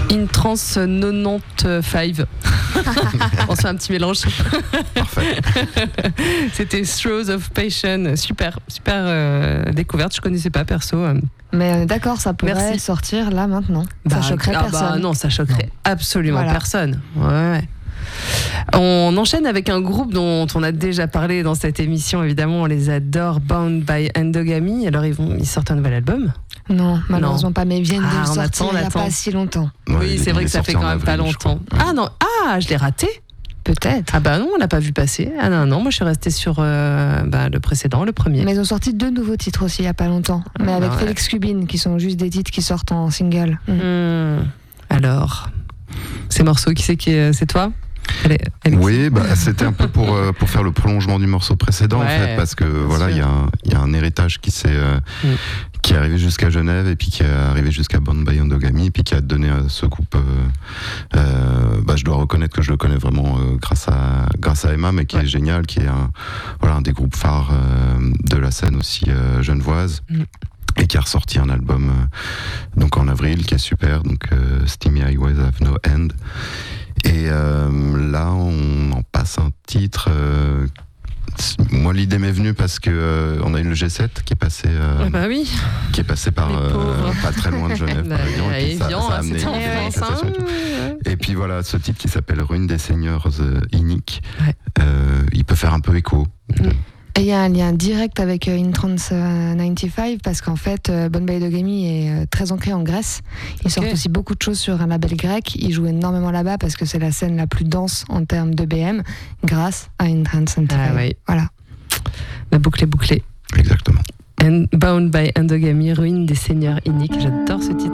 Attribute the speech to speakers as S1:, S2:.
S1: In Trance 95. On se fait un petit mélange.
S2: Parfait.
S1: C'était Throes of Passion. Super découverte. Je connaissais pas perso.
S3: Mais d'accord, ça pourrait sortir là maintenant. Ça choquerait personne.
S1: Non, ça choquerait absolument personne. Ouais. On enchaîne avec un groupe dont on a déjà parlé dans cette émission, évidemment, on les adore, Bound by Endogamy. Alors ils sortent un nouvel album?
S3: Non, malheureusement pas, mais ils viennent de le sortir il n'y a pas si longtemps.
S1: Oui, c'est vrai que ça fait quand même pas longtemps. Ah non, je l'ai raté? Peut-être. Ah bah non, on l'a pas vu passer. Ah non, moi je suis restée sur le précédent, le premier.
S3: Mais ils ont sorti 2 nouveaux titres aussi il y a pas longtemps, mais avec Félix Cubine, qui sont juste des titres qui sortent en single.
S1: Alors, ces morceaux, qui c'est toi?
S2: Oui, c'était un peu pour faire le prolongement du morceau précédent en fait, parce que voilà, il y a un héritage qui est arrivé jusqu'à Genève et puis qui est arrivé jusqu'à Bound by Endogamy et puis qui a donné à ce groupe. Je dois reconnaître que je le connais vraiment grâce à Emma, mais qui est génial, qui est un des groupes phares de la scène aussi genevoise. Et qui a ressorti un album donc en avril qui est super, donc Steamy Highways Have No End. Et là, on en passe un titre. Moi, l'idée m'est venue parce que on a eu le G7 qui est passé, qui est passé par pas très loin de Genève, par exemple. Ça a amené et puis voilà, ce titre qui s'appelle Ruine des Seigneurs Iniques, il peut faire un peu écho.
S3: Et il y a un lien direct avec In Trance 95 parce qu'en fait, Bound by Endogamy est très ancré en Grèce. Ils sortent aussi beaucoup de choses sur un label grec. Ils jouent énormément là-bas parce que c'est la scène la plus dense en termes de BM grâce à In Trance 95. Voilà.
S1: La boucle est bouclée.
S2: Exactement.
S1: Bound by Endogamy, Ruine des Seigneurs Iniques. J'adore ce titre.